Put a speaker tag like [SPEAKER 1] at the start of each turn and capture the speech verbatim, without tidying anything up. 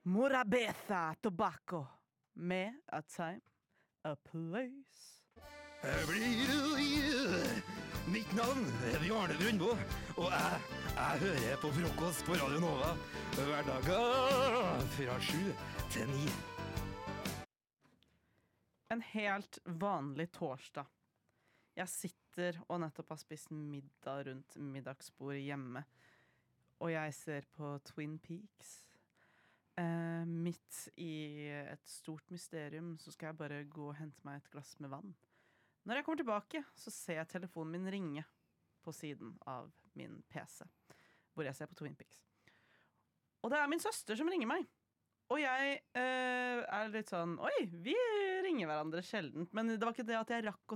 [SPEAKER 1] Morabeza Tobacco med A Time, A Place.
[SPEAKER 2] Mitt navn er Bjarne Brøndbo, og jeg, jeg hører på frokost på Radio Nova hverdager fra sju til ni.
[SPEAKER 1] En helt vanlig torsdag. Jeg sitter og nettopp har spist middag rundt middagsbordet hjemme, og jeg ser på Twin Peaks. Eh, midt i et stort mysterium så skal jeg bare gå og hente meg et glass med vann. Når jeg kommer tilbake, så ser jeg telefonen min ringe på siden av min P C, hvor jeg ser på Twin Peaks. Og det er min søster som ringer meg. Og jeg eh, er litt sånn, oi, vi ringer hverandre sjeldent, men det var ikke det at jeg rakk å